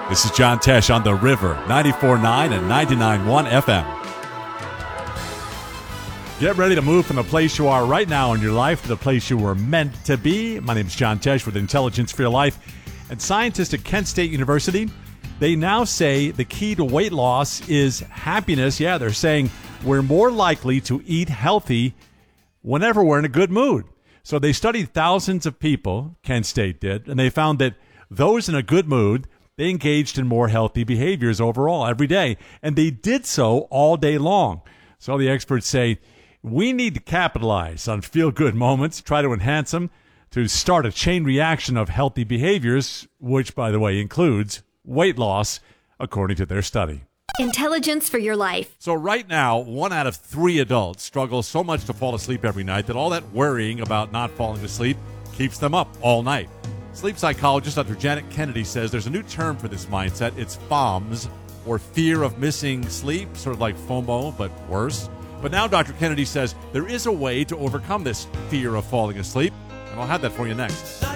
This is John Tesh on The River, 94.9 and 99.1 FM. Get ready to move from the place you are right now in your life to the place you were meant to be. My name is John Tesh with Intelligence for Your Life. And scientists at Kent State University, they now say the key to weight loss is happiness. Yeah, they're saying we're more likely to eat healthy whenever we're in a good mood. So they studied thousands of people, Kent State did, and they found that those in a good mood, they engaged in more healthy behaviors overall every day. And they did so all day long. So the experts say, we need to capitalize on feel-good moments, try to enhance them, to start a chain reaction of healthy behaviors, which, by the way, includes weight loss, according to their study. Intelligence for Your Life. So right now, 1 out of 3 adults struggle so much to fall asleep every night that all that worrying about not falling asleep keeps them up all night. Sleep psychologist Dr. Janet Kennedy says there's a new term for this mindset. It's FOMS, or fear of missing sleep, sort of like FOMO, but worse. But now Dr. Kennedy says there is a way to overcome this fear of falling asleep, and I'll have that for you next.